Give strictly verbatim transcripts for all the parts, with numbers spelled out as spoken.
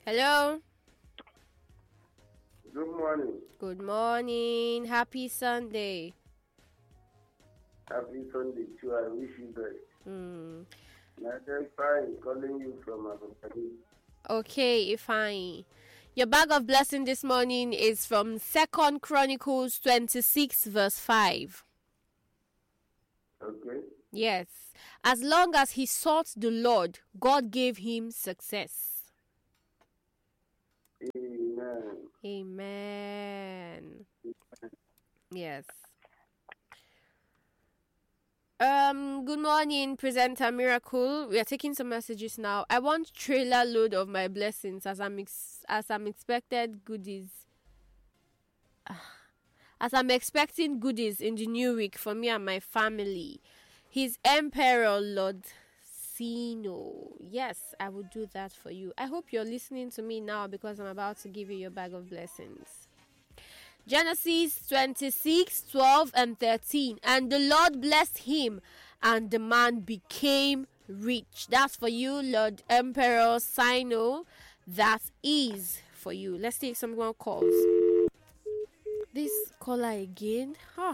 Hello. Good morning. Good morning. Happy Sunday. Happy Sunday too. I wish you best. Hmm. Nadia fine calling you from Abakari. Okay, fine. Your bag of blessing this morning is from Second Chronicles twenty-six, verse five. Okay. Yes. As long as he sought the Lord, God gave him success. Amen. Amen. Yes. Um, good morning, presenter Miracle. We are taking some messages now. I want trailer load of my blessings as I'm ex- as I'm expected goodies. As I'm expecting goodies in the new week for me and my family. His Emperor Lord Sino. Yes, I will do that for you. I hope you're listening to me now because I'm about to give you your bag of blessings. Genesis twenty-six, twelve and thirteen. And the Lord blessed him, and the man became rich. That's for you, Lord Emperor Sino. That is for you. Let's take some more calls. This caller again. Oh,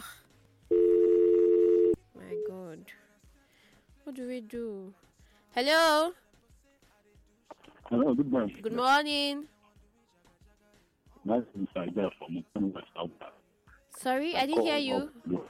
my God. What do we do? Hello. Hello, good morning. Good morning. Nice to meet you from Mukano West Africa. Sorry, I didn't hear you.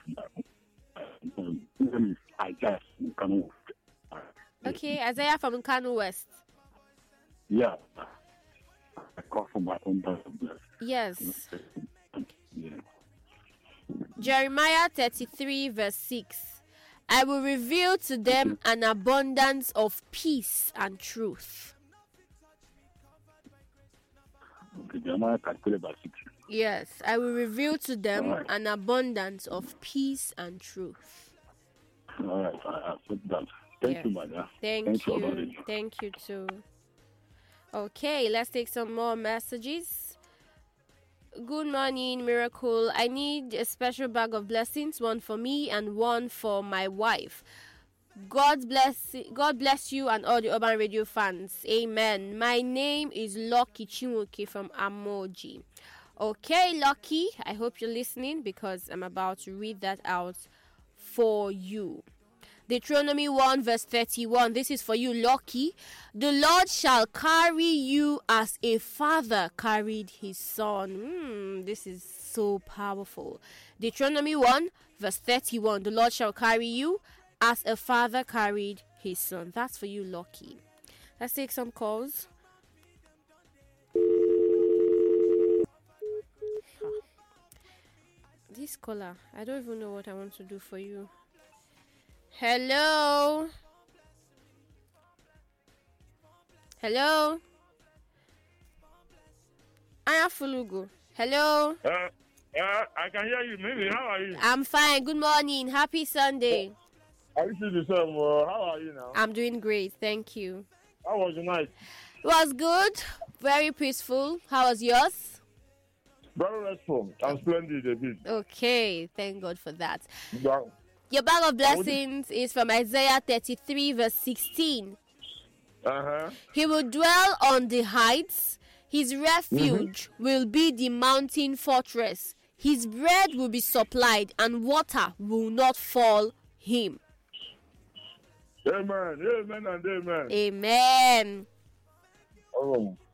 My name is Isaiah from Mukano West. Okay, Isaiah from Kano West. Yeah. I call from my own bag of blessings. Yes. Yeah. Jeremiah thirty-three, verse six. I will reveal to them an abundance of peace and truth. Okay, Jeremiah calculated by six. Yes, I will reveal to them All right. an abundance of peace and truth. All right, I accept that. Thank Yes. you, my dear. Thank Thank you you. about it. Thank you too. Okay, let's take some more messages. Good morning, Miracle. I need a special bag of blessings, one for me and one for my wife. God bless God bless you and all the Urban Radio fans. Amen. My name is Lucky Chinwoke from Amoji. Okay, Lucky, I hope you're listening because I'm about to read that out for you. Deuteronomy one verse thirty-one. This is for you, Lucky. The Lord shall carry you as a father carried his son. Hmm, this is so powerful. Deuteronomy one verse thirty-one. The Lord shall carry you as a father carried his son. That's for you, Lucky. Let's take some calls. This caller, I don't even know what I want to do for you. Hello. Hello. Aya Fulugu. Hello. Uh, uh, I can hear you. Maybe. How are you? I'm fine. Good morning. Happy Sunday. I wish you the same. Uh, how are you now? I'm doing great. Thank you. How was your night? It was good. Very peaceful. How was yours? Very restful. I'm splendid a bit. Okay. Thank God for that. Yeah. Your bag of blessings is from Isaiah thirty-three verse sixteen. Uh-huh. He will dwell on the heights. His refuge mm-hmm. will be the mountain fortress. His bread will be supplied and water will not fail him. Amen. Amen and amen. Amen. Oh.